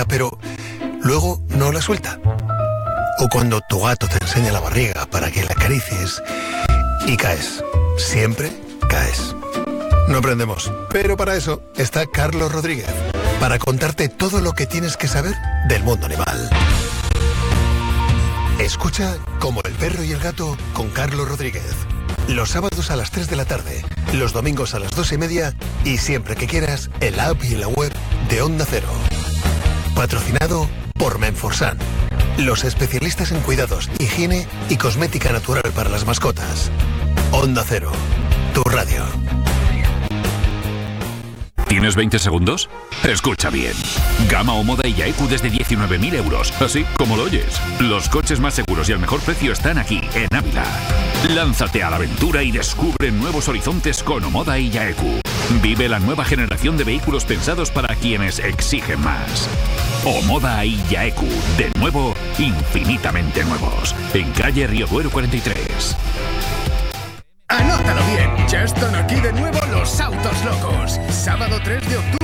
suelta, pero luego no la suelta. O cuando tu gato te enseña la barriga para que la acaricies y caes. Siempre caes. No aprendemos, pero para eso está Carlos Rodríguez, para contarte todo lo que tienes que saber del mundo animal. Escucha Como el perro y el gato con Carlos Rodríguez. Los sábados a las 3 de la tarde, los domingos a las 2:30 y siempre que quieras en la app y en la web de Onda Cero. Patrocinado por Menforsan, los especialistas en cuidados, higiene y cosmética natural para las mascotas. Onda Cero, tu radio. ¿Tienes 20 segundos? Escucha bien. Gama o Moda y Yaeku desde 19.000 euros. Así como lo oyes. Los coches más seguros y al mejor precio están aquí, en Ávila. Lánzate a la aventura y descubre nuevos horizontes con Omoda y Yaeku. Vive la nueva generación de vehículos pensados para quienes exigen más. Omoda y Yaeku. De nuevo, infinitamente nuevos. En calle Río Duero 43. Anótalo bien, ya están aquí de nuevo los autos locos. Sábado 3 de octubre.